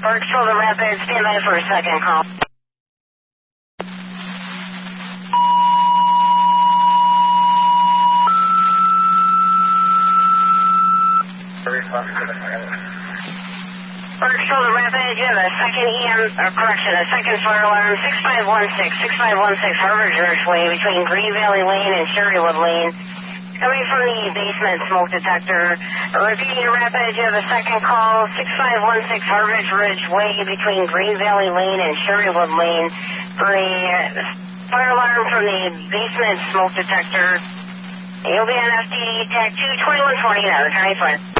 Park Control to Rapid, stand by for a second call. Park Control to Rapid, you have a second a second fire alarm, 6516 Harvard Church Way between Green Valley Lane and Sherrywood Lane. Coming from the basement smoke detector. Repeating to Rapid, you have a second call, 6516 Harvard Ridge Way between Green Valley Lane and Sherrywood Lane for a fire alarm from the basement smoke detector. You'll be on FD Tech 22120 now, County Fire.